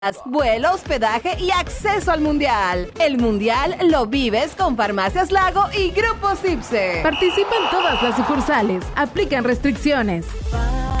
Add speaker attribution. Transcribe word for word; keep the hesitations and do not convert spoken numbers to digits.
Speaker 1: vuelo, hospedaje y acceso al Mundial. El Mundial lo vives con Farmacias Lago y Grupo Sipse.
Speaker 2: Participa en todas las sucursales. Aplican restricciones.